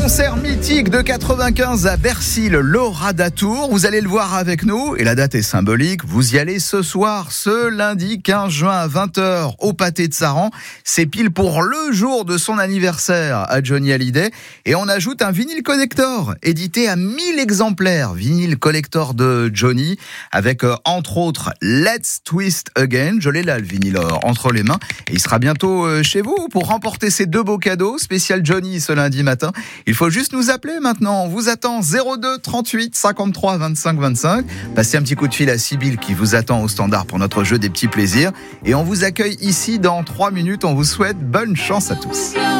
Concert mythique de 95 à Bercy, le Laura d'Atour. Vous allez le voir avec nous et la date est symbolique. Vous y allez ce soir, ce lundi 15 juin à 20h au Pâté de Saran. C'est pile pour le jour de son anniversaire à Johnny Hallyday. Et on ajoute un vinyle collector édité à 1000 exemplaires. Vinyle collector de Johnny avec entre autres Let's Twist Again. Je l'ai là le vinyle entre les mains. Et il sera bientôt chez vous pour remporter ces deux beaux cadeaux. Spécial Johnny ce lundi matin. Il faut juste nous appeler maintenant. On vous attend 02 38 53 25 25. Passez un petit coup de fil à Sybille qui vous attend au standard pour notre jeu des petits plaisirs. Et on vous accueille ici dans 3 minutes. On vous souhaite bonne chance à tous.